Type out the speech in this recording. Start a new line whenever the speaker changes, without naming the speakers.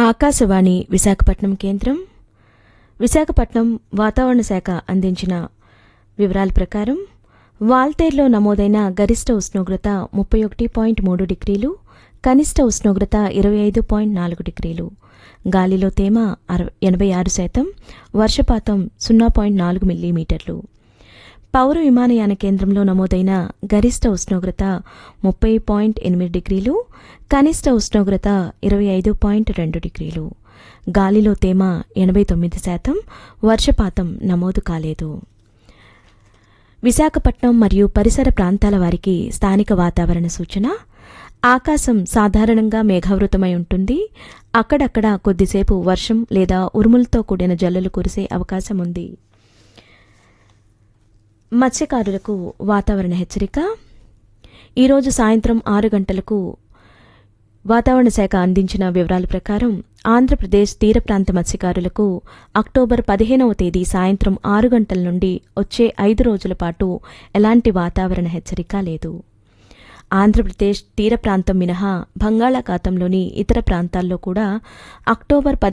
ఆకాశవాణి విశాఖపట్నం కేంద్రం. విశాఖపట్నం వాతావరణ శాఖ అందించిన వివరాల ప్రకారం వాల్తేరులో నమోదైన గరిష్ట ఉష్ణోగ్రత 31.3 డిగ్రీలు, కనిష్ట ఉష్ణోగ్రత 25.4 డిగ్రీలు, గాలిలో తేమ 86%, వర్షపాతం 0.4 మిల్లీమీటర్లు. పౌర విమానయాన కేంద్రంలో నమోదైన గరిష్ట ఉష్ణోగ్రత 30.8 డిగ్రీలు, కనిష్ట ఉష్ణోగ్రత 25.2 డిగ్రీలు, గాలిలో తేమ 89%, వర్షపాతం నమోదు కాలేదు. విశాఖపట్నం మరియు పరిసర ప్రాంతాల వారికి స్థానిక వాతావరణ సూచన. ఆకాశం సాధారణంగా మేఘావృతమై ఉంటుంది. అక్కడక్కడ కొద్దిసేపు వర్షం లేదా ఉరుములతో కూడిన జల్లులు కురిసే అవకాశం ఉంది. మత్స్యకారులకు వాతావరణ హెచ్చరిక. ఈరోజు సాయంత్రం 6 గంటలకు వాతావరణ శాఖ అందించిన వివరాల ప్రకారం ఆంధ్రప్రదేశ్ తీర ప్రాంత మత్స్యకారులకు అక్టోబర్ 15వ తేదీ సాయంత్రం 6 గంటల నుండి వచ్చే 5 రోజుల పాటు ఎలాంటి వాతావరణ హెచ్చరిక లేదు. ఆంధ్రప్రదేశ్ తీర ప్రాంతం మినహా బంగాళాఖాతంలోని ఇతర ప్రాంతాల్లో కూడా అక్టోబర్